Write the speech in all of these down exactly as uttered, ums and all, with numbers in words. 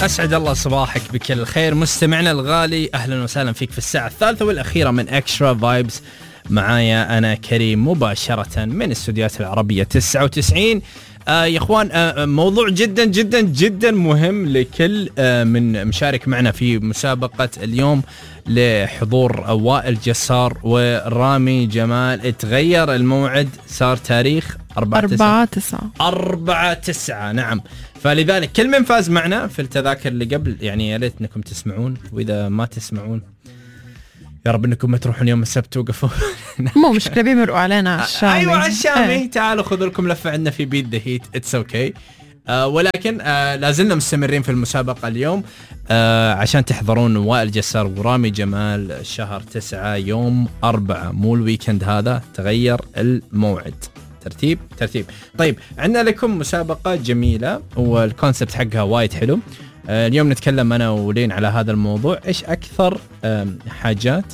أسعد الله صباحك بكل الخير مستمعنا الغالي، أهلا وسهلا فيك في الساعة الثالثة والأخيرة من إكسترا فايبز. معايا أنا كريم مباشرة من استوديوهات العربية تسعة وتسعين. آه يا إخوان، آه موضوع جدا جدا جدا مهم لكل آه من مشارك معنا في مسابقة اليوم لحضور وائل جسار ورامي جمال. تغير الموعد، صار تاريخ أربعة تسعة أربعة تسعة نعم. فلذلك كل من فاز معنا في التذاكر اللي قبل، يعني يا ليت انكم تسمعون، واذا ما تسمعون يا رب انكم ما تروحون يوم السبت توقفوا. مو مشكله، بيمرقوا علينا على الشامي. ايوه على الشامي. ايه. تعالوا خذوا لكم لفه عندنا في بيت ذا هيت، اتس اوكي. آه ولكن آه لازلنا مستمرين في المسابقه اليوم آه عشان تحضرون وائل جسار ورامي جمال شهر تسعة يوم أربعة، مو الويكند هذا، تغير الموعد. ترتيب ترتيب طيب، عندنا لكم مسابقة جميلة والكونسبت حقها وايد حلو. آه اليوم نتكلم أنا ولين على هذا الموضوع. إيش أكثر حاجات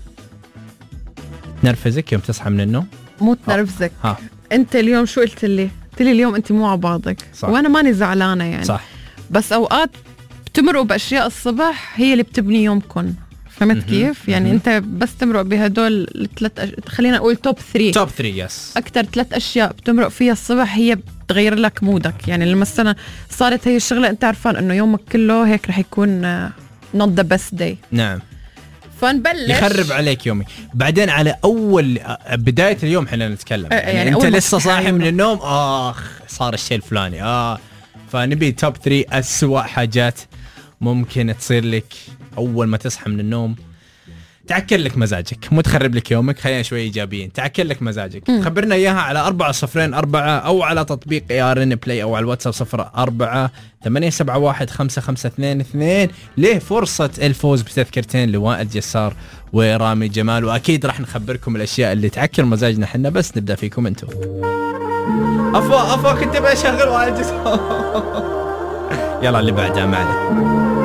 تنرفزك يوم تصحى من النوم؟ مو تنرفزك، ها. أنت اليوم شو قلت لي؟ قلت لي اليوم أنت مو على بعضك. صح. وأنا ماني زعلانة يعني. صح. بس أوقات بتمرقوا بأشياء الصبح هي اللي بتبني يومكم. فهمت كيف؟ يعني مم. انت بس تمرق بهدول الثلاث أش... خلينا نقول توب ثري توب ثري يس. اكثر ثلاث اشياء بتمرق فيها الصبح هي بتغير لك مودك. يعني لما مثلا صارت هي الشغله انت عارفان انه يومك كله هيك رح يكون not the best day. نعم. فنبلش يخرب عليك يومي. بعدين على اول بدايه اليوم احنا نتكلم يعني, يعني انت لسه صاحي من النوم، اخ صار الشيء الفلاني. اه فنبي توب ثري اسوأ حاجات ممكن تصير لك اول ما تصحى من النوم، تعكر لك مزاجك، مو تخرب لك يومك، خلينا شوي ايجابيين، تعكر لك مزاجك. م. خبرنا اياها على أربعة صفرين أربعة او على تطبيق ايارن بلاي او على الواتساب صفر أربعة ثمانية سبعة واحد خمسة خمسة اثنين اثنين. ليه فرصة الفوز بتذكرتين لوائل جسار ورامي جمال، واكيد راح نخبركم الاشياء اللي تعكر مزاجنا حنا. بس نبدا فيكم انتم. افا افا كنت بشغل وائل جسار. يلا اللي بعدها معنا.